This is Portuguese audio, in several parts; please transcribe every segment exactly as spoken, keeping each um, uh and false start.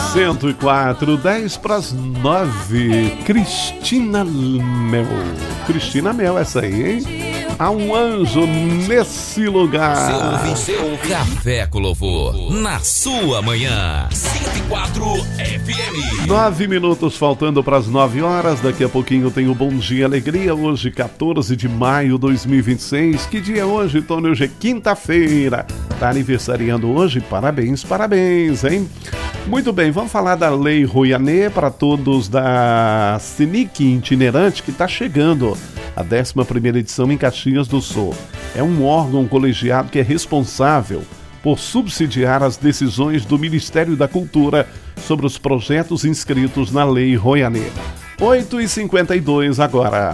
cento e quatro, dez para as nove. Cristina Mel. Cristina Mel, essa aí, hein? Há um anjo nesse lugar. Seu, seu Café com Louvor, na sua manhã. cento e quatro F M. Nove minutos faltando para as nove horas. Daqui a pouquinho tem o Bom Dia Alegria. Hoje, quatorze de maio de dois mil e vinte e seis. Que dia é hoje, Tony? Hoje é quinta-feira. Tá aniversariando hoje? Parabéns, parabéns, hein? Muito bem, vamos falar da Lei Rouanet para todos da Senic itinerante que está chegando. A décima primeira edição em Caxias do Sul. É um órgão colegiado que é responsável por subsidiar as decisões do Ministério da Cultura sobre os projetos inscritos na Lei Rouanet. oito e cinquenta e dois agora.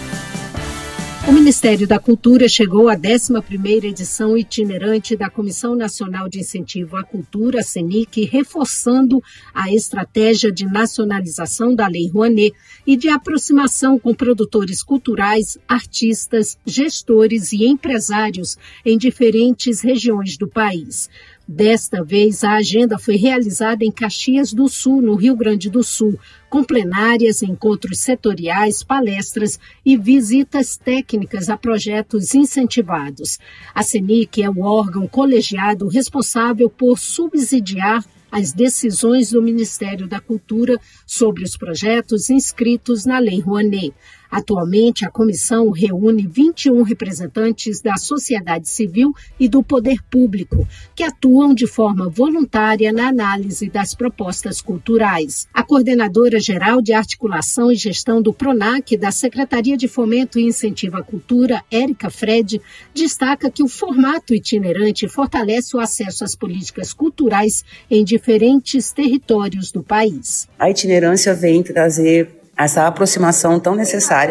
O Ministério da Cultura chegou à décima primeira edição itinerante da Comissão Nacional de Incentivo à Cultura, Senic, reforçando a estratégia de nacionalização da Lei Rouanet e de aproximação com produtores culturais, artistas, gestores e empresários em diferentes regiões do país. Desta vez, a agenda foi realizada em Caxias do Sul, no Rio Grande do Sul, com plenárias, encontros setoriais, palestras e visitas técnicas a projetos incentivados. A Senic é o órgão colegiado responsável por subsidiar as decisões do Ministério da Cultura sobre os projetos inscritos na Lei Rouanet. Atualmente, a comissão reúne vinte e um representantes da sociedade civil e do poder público, que atuam de forma voluntária na análise das propostas culturais. A coordenadora-geral de articulação e gestão do PRONAC, da Secretaria de Fomento e Incentivo à Cultura, Érica Fred, destaca que o formato itinerante fortalece o acesso às políticas culturais em diferentes territórios do país. A itinerância vem trazer essa aproximação tão necessária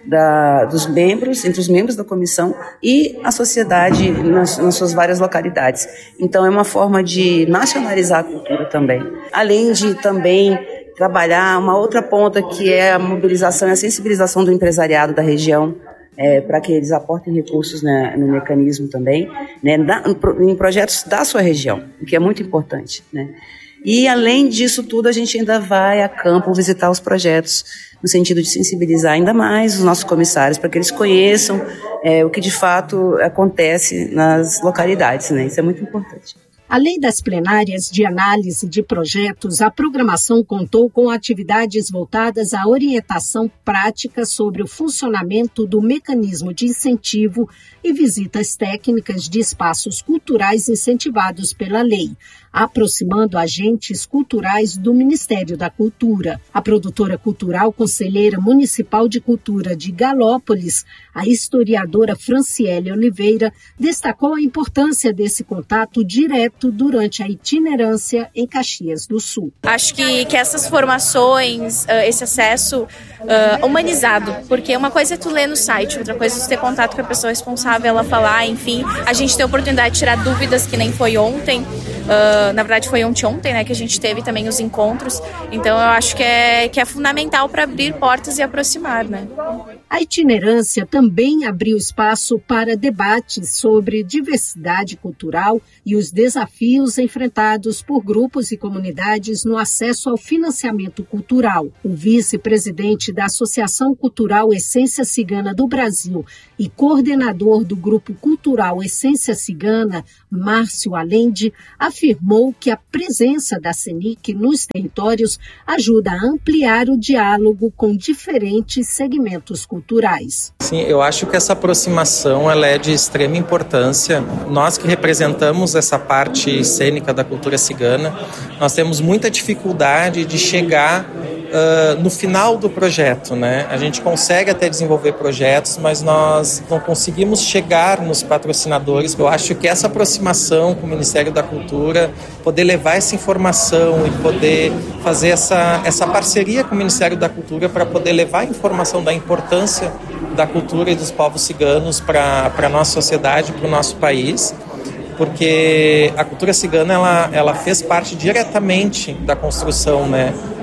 da, dos membros, entre os membros da comissão e a sociedade nas, nas suas várias localidades. Então é uma forma de nacionalizar a cultura também. Além de também trabalhar uma outra ponta que é a mobilização e a sensibilização do empresariado da região, é, para que eles aportem recursos, né, no mecanismo também, né, da, em projetos da sua região, o que é muito importante, né. E, além disso tudo, a gente ainda vai a campo visitar os projetos, no sentido de sensibilizar ainda mais os nossos comissários, para que eles conheçam é, o que de fato acontece nas localidades, né? Isso é muito importante. Além das plenárias de análise de projetos, a programação contou com atividades voltadas à orientação prática sobre o funcionamento do mecanismo de incentivo e visitas técnicas de espaços culturais incentivados pela lei, aproximando agentes culturais do Ministério da Cultura. A produtora cultural, conselheira municipal de cultura de Galópolis, a historiadora Franciele Oliveira, destacou a importância desse contato direto durante a itinerância em Caxias do Sul. Acho que, que essas formações, esse acesso uh, humanizado, porque uma coisa é tu ler no site, outra coisa é tu ter contato com a pessoa responsável, ela falar, enfim, a gente ter a oportunidade de tirar dúvidas, que nem foi ontem, uh, na verdade foi ontem, ontem, né, que a gente teve também os encontros, então eu acho que é, que é fundamental para abrir portas e aproximar, né. A itinerância também abriu espaço para debates sobre diversidade cultural e os desafios enfrentados por grupos e comunidades no acesso ao financiamento cultural. O vice-presidente da Associação Cultural Essência Cigana do Brasil e coordenador do Grupo Cultural Essência Cigana, Márcio Allende, afirmou que a presença da Senic nos territórios ajuda a ampliar o diálogo com diferentes segmentos culturais. Culturais. Sim, eu acho que essa aproximação ela é de extrema importância. Nós que representamos essa parte cênica da cultura cigana, nós temos muita dificuldade de chegar uh, no final do projeto, né? A gente consegue até desenvolver projetos, mas nós não conseguimos chegar nos patrocinadores. Eu acho que essa aproximação com o Ministério da Cultura, poder levar essa informação e poder fazer essa, essa parceria com o Ministério da Cultura para poder levar a informação da importância da cultura e dos povos ciganos para a nossa sociedade, para o nosso país, porque a cultura cigana ela, ela fez parte diretamente da construção, né,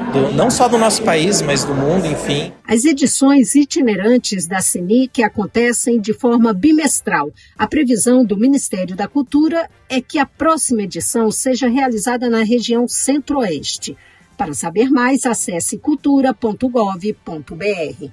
do, não só do nosso país, mas do mundo, enfim. As edições itinerantes da Senic acontecem de forma bimestral. A previsão do Ministério da Cultura é que a próxima edição seja realizada na região Centro-Oeste. Para saber mais, acesse cultura ponto gov ponto br.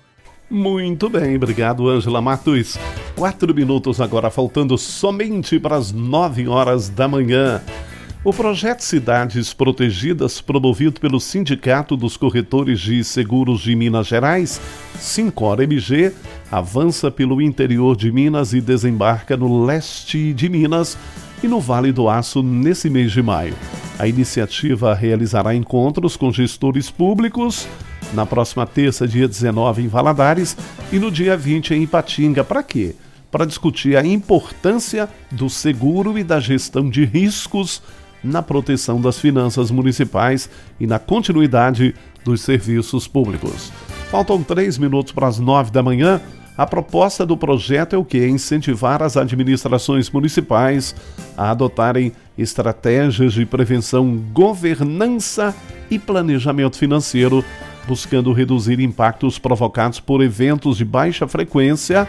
Muito bem, obrigado, Ângela Matos. Quatro minutos agora, faltando somente para as nove horas da manhã. O projeto Cidades Protegidas, promovido pelo Sindicato dos Corretores de Seguros de Minas Gerais, Sincor M G, avança pelo interior de Minas e desembarca no leste de Minas e no Vale do Aço nesse mês de maio. A iniciativa realizará encontros com gestores públicos na próxima terça, dia dezenove, em Valadares, e no dia vinte, em Ipatinga. Para quê? Para discutir a importância do seguro e da gestão de riscos na proteção das finanças municipais e na continuidade dos serviços públicos. Faltam três minutos para as nove da manhã. A proposta do projeto é o quê? Incentivar as administrações municipais a adotarem estratégias de prevenção, governança e planejamento financeiro, buscando reduzir impactos provocados por eventos de baixa frequência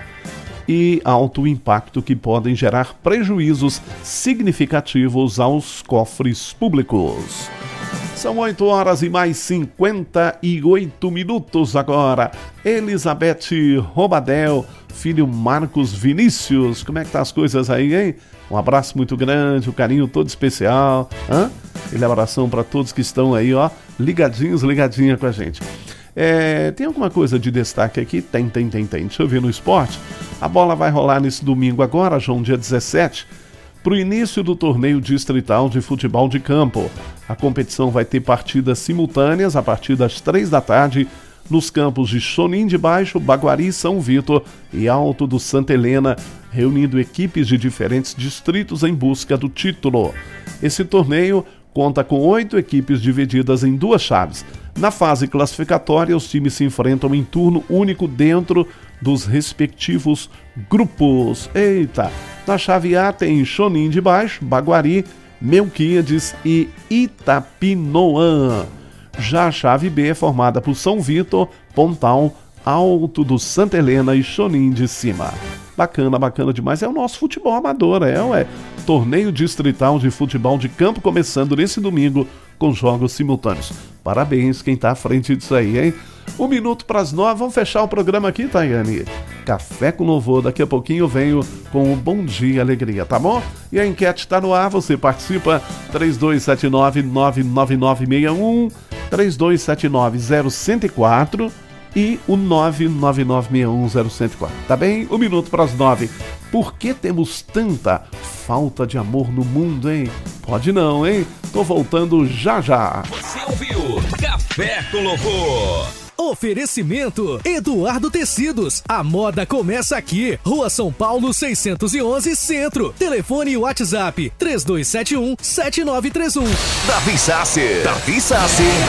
e alto impacto que podem gerar prejuízos significativos aos cofres públicos. São oito horas e mais cinquenta e oito minutos agora. Elizabeth Robadel, filho Marcos Vinícius. Como é que tá as coisas aí, hein? Um abraço muito grande, um carinho todo especial. Hã? Aquele abração para todos que estão aí, ó, ligadinhos, ligadinha com a gente. É, tem alguma coisa de destaque aqui? Tem, tem, tem, tem. Deixa eu ver no esporte. A bola vai rolar nesse domingo agora, João, dia dezessete, para o início do torneio distrital de futebol de campo. A competição vai ter partidas simultâneas a partir das três da tarde nos campos de Chonim de Baixo, Baguari, São Vitor e Alto do Santa Helena, reunindo equipes de diferentes distritos em busca do título. Esse torneio conta com oito equipes divididas em duas chaves. Na fase classificatória, os times se enfrentam em turno único dentro dos respectivos grupos. Eita! Na chave A tem Chonim de Baixo, Baguari, Melquíades e Itapinoã. Já a chave B é formada por São Vitor, Pontal, Alto do Santa Helena e Chonim de Cima. Bacana, bacana demais. É o nosso futebol amador, é, ué. Torneio distrital de futebol de campo começando nesse domingo com jogos simultâneos. Parabéns quem tá à frente disso aí, hein? Um minuto para as nove, vamos fechar o programa aqui, Tayane? Café com Louvor, daqui a pouquinho eu venho com o Bom Dia Alegria, tá bom? E a enquete tá no ar, você participa, três dois sete nove, nove nove nove seis um, três dois sete nove, zero um quatro e o nove nove nove seis um zero um quatro, tá bem? Um minuto para as nove. Por que temos tanta falta de amor no mundo, hein? Pode não, hein? Tô voltando já já. Você ouviu Café com Louvor. Oferecimento Eduardo Tecidos. A moda começa aqui. Rua São Paulo seiscentos e onze, Centro. Telefone e WhatsApp três dois sete um, sete nove três um. Davi Sasser. Davi Sasser.